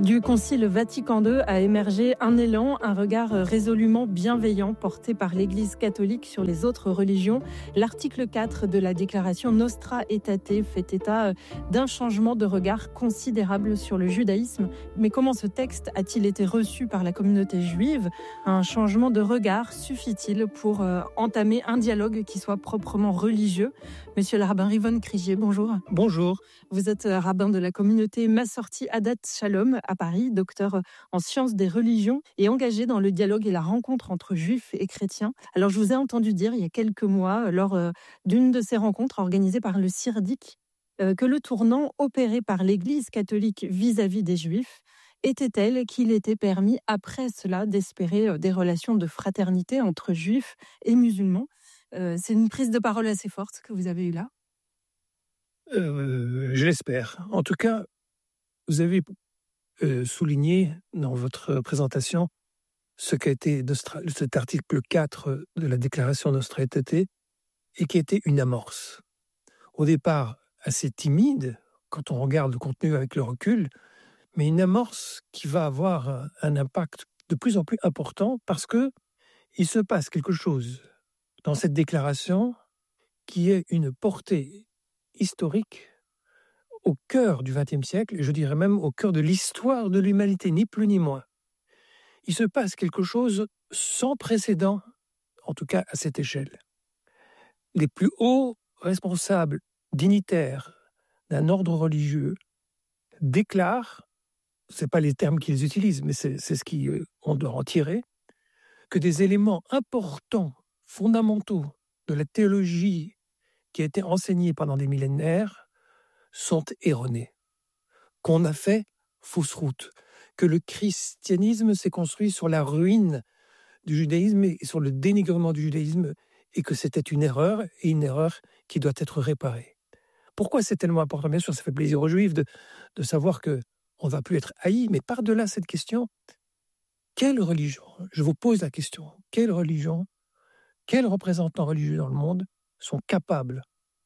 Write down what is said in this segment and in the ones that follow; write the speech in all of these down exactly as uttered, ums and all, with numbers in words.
Du Concile Vatican deux a émergé un élan, un regard résolument bienveillant porté par l'Église catholique sur les autres religions. L'article quatre de la déclaration Nostra Aetate fait état d'un changement de regard considérable sur le judaïsme. Mais comment ce texte a-t-il été reçu par la communauté juive ? Un changement de regard suffit-il pour euh, entamer un dialogue qui soit proprement religieux ? Monsieur le rabbin Rivon Krigier, bonjour. Bonjour. Vous êtes rabbin de la communauté Massorti Adat Shalom à Paris, docteur en sciences des religions et engagé dans le dialogue et la rencontre entre juifs et chrétiens. Alors je vous ai entendu dire il y a quelques mois, lors d'une de ces rencontres organisées par le Sirdic, que le tournant opéré par l'Église catholique vis-à-vis des juifs était tel qu'il était permis après cela d'espérer des relations de fraternité entre juifs et musulmans. C'est une prise de parole assez forte que vous avez eue là. Euh, je l'espère. En tout cas, vous avez euh, souligné dans votre présentation ce qu'a été Nostra, cet article quatre de la déclaration Nostra Aetate et qui était une amorce. Au départ, assez timide, quand on regarde le contenu avec le recul, mais une amorce qui va avoir un impact de plus en plus important parce que il se passe quelque chose dans cette déclaration qui est une portée historique au cœur du vingtième siècle, et je dirais même au cœur de l'histoire de l'humanité, ni plus ni moins. Il se passe quelque chose sans précédent, en tout cas à cette échelle. Les plus hauts responsables dignitaires d'un ordre religieux déclarent, ce n'est pas les termes qu'ils utilisent, mais c'est, c'est ce qu'on doit en tirer, que des éléments importants, fondamentaux de la théologie qui a été enseignée pendant des millénaires sont erronés, qu'on a fait fausse route, que le christianisme s'est construit sur la ruine du judaïsme et sur le dénigrement du judaïsme et que c'était une erreur et une erreur qui doit être réparée. Pourquoi c'est tellement important ? Bien sûr, ça fait plaisir aux juifs de, de savoir qu'on ne va plus être haïs, mais par-delà cette question, quelle religion, je vous pose la question, quelle religion, quels représentants religieux dans le monde sont capables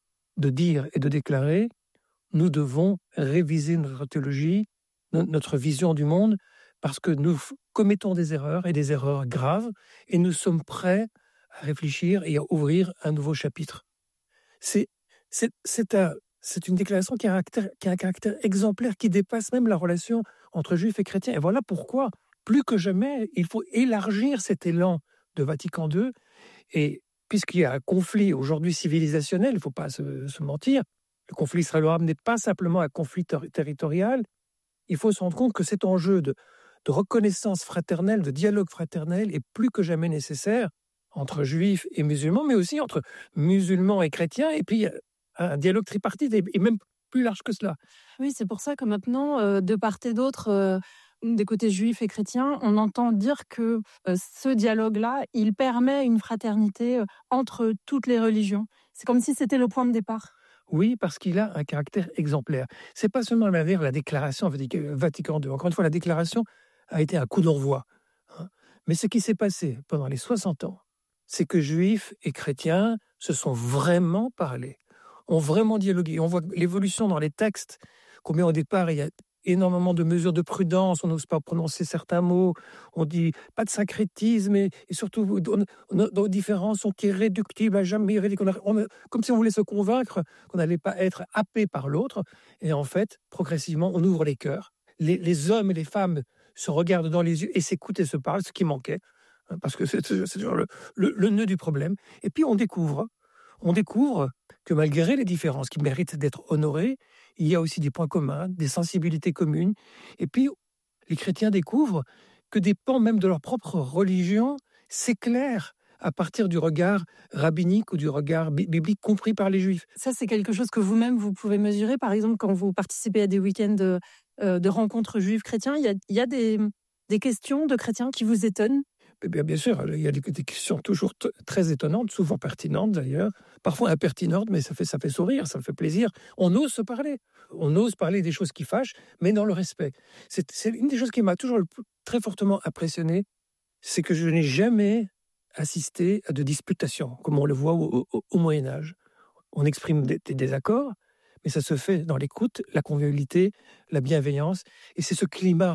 de dire et de déclarer nous devons réviser notre théologie, notre vision du monde, parce que nous commettons des erreurs, et des erreurs graves, et nous sommes prêts à réfléchir et à ouvrir un nouveau chapitre. C'est, c'est, c'est, un, c'est une déclaration qui a, un caractère, qui a un caractère exemplaire, qui dépasse même la relation entre juifs et chrétiens. Et voilà pourquoi, plus que jamais, il faut élargir cet élan de Vatican deux, et puisqu'il y a un conflit aujourd'hui civilisationnel, il ne faut pas se, se mentir, le conflit israélo-arabe n'est pas simplement un conflit ter- territorial. Il faut se rendre compte que cet enjeu de, de reconnaissance fraternelle, de dialogue fraternel est plus que jamais nécessaire entre juifs et musulmans, mais aussi entre musulmans et chrétiens, et puis un dialogue tripartite, et, et même plus large que cela. Oui, c'est pour ça que maintenant, euh, de part et d'autre, euh, des côtés juifs et chrétiens, on entend dire que euh, ce dialogue-là, il permet une fraternité euh, entre toutes les religions. C'est comme si c'était le point de départ. Oui, parce qu'il a un caractère exemplaire. C'est pas seulement la déclaration Vatican deux. Encore une fois, la déclaration a été un coup d'envoi. Hein. Mais ce qui s'est passé pendant les soixante ans, c'est que juifs et chrétiens se sont vraiment parlé, ont vraiment dialogué. On voit l'évolution dans les textes, combien au départ il y a énormément de mesures de prudence, on n'ose pas prononcer certains mots, on dit pas de syncrétisme, et, et surtout nos différences sont irréductibles à jamais, irréductibles. On a, comme si on voulait se convaincre qu'on n'allait pas être happé par l'autre, et en fait, progressivement, on ouvre les cœurs. Les, les hommes et les femmes se regardent dans les yeux et s'écoutent et se parlent, ce qui manquait, hein, parce que c'est, c'est toujours le, le, le nœud du problème. Et puis on découvre, on découvre que malgré les différences qui méritent d'être honorées, il y a aussi des points communs, des sensibilités communes. Et puis, les chrétiens découvrent que des pans même de leur propre religion s'éclairent à partir du regard rabbinique ou du regard biblique compris par les juifs. Ça, c'est quelque chose que vous-même, vous pouvez mesurer. Par exemple, quand vous participez à des week-ends de, euh, de rencontres juives chrétiens, il y a, il y a des, des questions de chrétiens qui vous étonnent ? Bien, bien sûr, il y a des, des questions toujours t- très étonnantes, souvent pertinentes d'ailleurs, parfois impertinentes, mais ça fait, ça fait sourire, ça fait plaisir. On ose se parler, on ose parler des choses qui fâchent, mais dans le respect. C'est, c'est une des choses qui m'a toujours très fortement impressionné, c'est que je n'ai jamais assisté à de disputations, comme on le voit au, au, au Moyen-Âge. On exprime des, des désaccords, mais ça se fait dans l'écoute, la convivialité, la bienveillance, et c'est ce climat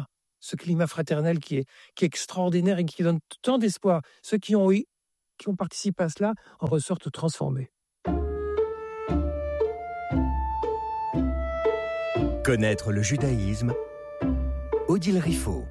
ce climat fraternel qui est, qui est extraordinaire et qui donne tant d'espoir. Ceux qui ont, eu, qui ont participé à cela en ressortent transformés. Connaître le judaïsme, Odile Riffaut.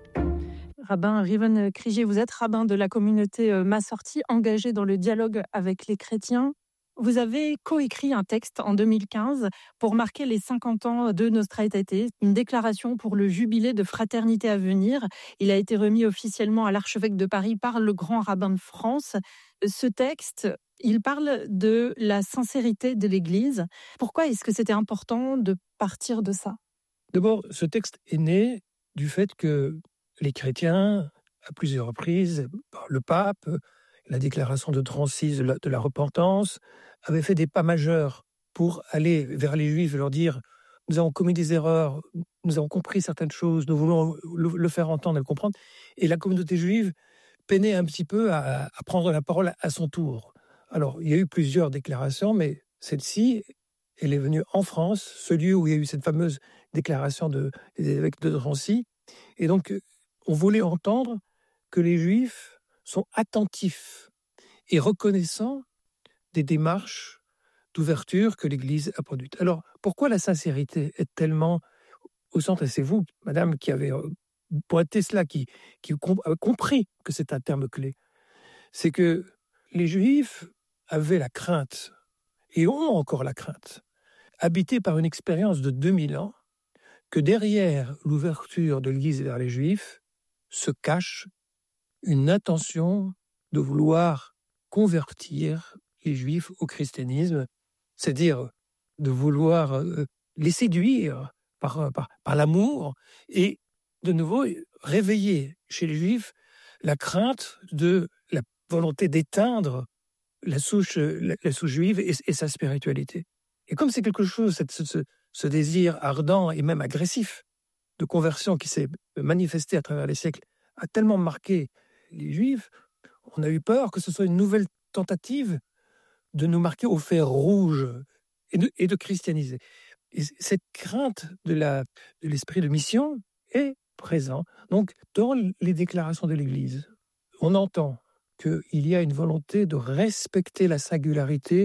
Rabbin Riven Kriger, vous êtes rabbin de la communauté Massorti, engagé dans le dialogue avec les chrétiens. Vous avez coécrit un texte en deux mille quinze pour marquer les cinquante ans de Nostra Aetate, une déclaration pour le jubilé de fraternité à venir. Il a été remis officiellement à l'archevêque de Paris par le grand rabbin de France. Ce texte, il parle de la sincérité de l'Église. Pourquoi est-ce que c'était important de partir de ça ? D'abord, ce texte est né du fait que les chrétiens, à plusieurs reprises, le pape, la déclaration de trente-six de la, de la repentance, avaient fait des pas majeurs pour aller vers les Juifs et leur dire « Nous avons commis des erreurs, nous avons compris certaines choses, nous voulons le, le faire entendre et le comprendre. » Et la communauté juive peinait un petit peu à, à prendre la parole à son tour. Alors, il y a eu plusieurs déclarations, mais celle-ci, elle est venue en France, ce lieu où il y a eu cette fameuse déclaration de, des évêques de Drancy. Et donc, on voulait entendre que les Juifs sont attentifs et reconnaissants des démarches d'ouverture que l'Église a produites. Alors, pourquoi la sincérité est tellement au centre ? Et c'est vous, madame, qui avez pointé cela, qui, qui a compris que c'est un terme clé. C'est que les Juifs avaient la crainte, et ont encore la crainte, habités par une expérience de deux mille ans, que derrière l'ouverture de l'Église vers les Juifs se cache une intention de vouloir convertir les Juifs au christianisme, c'est-à-dire de vouloir les séduire par, par, par l'amour et de nouveau réveiller chez les Juifs la crainte de la volonté d'éteindre la souche, la, la souche juive et, et sa spiritualité. Et comme c'est quelque chose, cette, ce, ce désir ardent et même agressif de conversion qui s'est manifesté à travers les siècles, a tellement marqué les Juifs, on a eu peur que ce soit une nouvelle tentative de nous marquer au fer rouge et de, et de christianiser. Et cette crainte de, la, de l'esprit de mission est présente. Donc, dans les déclarations de l'Église, on entend qu'il y a une volonté de respecter la singularité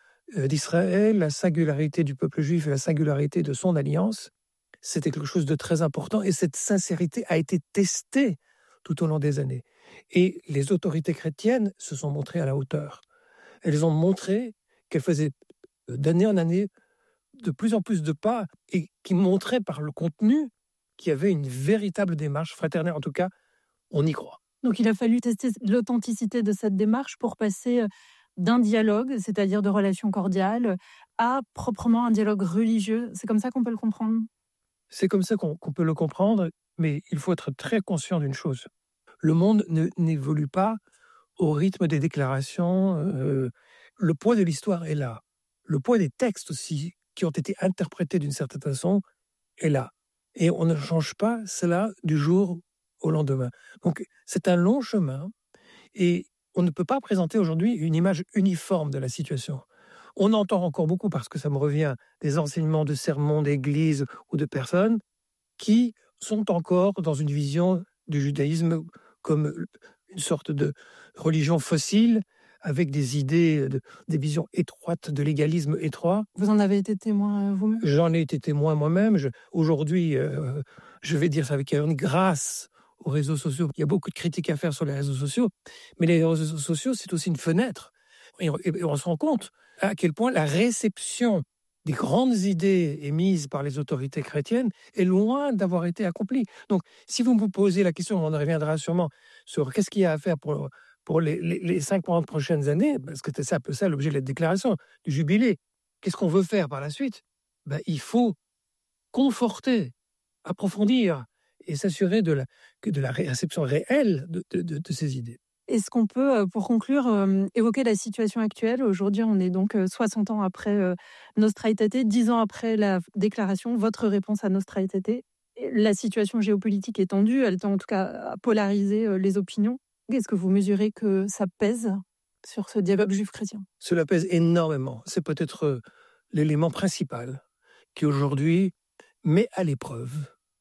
d'Israël, la singularité du peuple juif et la singularité de son alliance. C'était quelque chose de très important et cette sincérité a été testée tout au long des années. Et les autorités chrétiennes se sont montrées à la hauteur. Elles ont montré qu'elles faisaient d'année en année de plus en plus de pas et qui montraient par le contenu qu'il y avait une véritable démarche fraternelle. En tout cas, on y croit. Donc il a fallu tester l'authenticité de cette démarche pour passer d'un dialogue, c'est-à-dire de relations cordiales, à proprement un dialogue religieux. C'est comme ça qu'on peut le comprendre ? C'est comme ça qu'on, qu'on peut le comprendre, mais il faut être très conscient d'une chose. Le monde ne, n'évolue pas au rythme des déclarations. Euh, le poids de l'histoire est là. Le poids des textes aussi, qui ont été interprétés d'une certaine façon, est là. Et on ne change pas cela du jour au lendemain. Donc c'est un long chemin et on ne peut pas présenter aujourd'hui une image uniforme de la situation. On entend encore beaucoup, parce que ça me revient, des enseignements de sermons d'église ou de personnes qui sont encore dans une vision du judaïsme comme une sorte de religion fossile, avec des idées, de, des visions étroites, de légalisme étroit. Vous en avez été témoin vous-même ? J'en ai été témoin moi-même. Je, aujourd'hui, euh, je vais dire ça avec une grâce aux réseaux sociaux. Il y a beaucoup de critiques à faire sur les réseaux sociaux, mais les réseaux sociaux, c'est aussi une fenêtre. Et on, et on se rend compte à quel point la réception des grandes idées émises par les autorités chrétiennes est loin d'avoir été accomplie. Donc, si vous me posez la question, on reviendra sûrement sur qu'est-ce qu'il y a à faire pour, pour les, les, les cinquante prochaines années, parce que c'est un peu ça l'objet de la déclaration du jubilé. Qu'est-ce qu'on veut faire par la suite ? Ben, il faut conforter, approfondir et s'assurer de la, de la réception réelle de, de, de, de ces idées. Est-ce qu'on peut, pour conclure, euh, évoquer la situation actuelle ? Aujourd'hui, on est donc soixante ans après euh, Nostra Aetate, dix ans après la déclaration, votre réponse à Nostra Aetate. La situation géopolitique est tendue, elle tend en tout cas à polariser euh, les opinions. Est-ce que vous mesurez que ça pèse sur ce dialogue juif-chrétien ? Cela pèse énormément. C'est peut-être l'élément principal qui aujourd'hui met à l'épreuve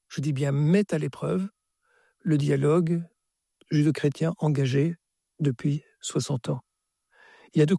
je dis bien met à l'épreuve, le dialogue judéo-chrétien engagé depuis soixante ans. Il y a de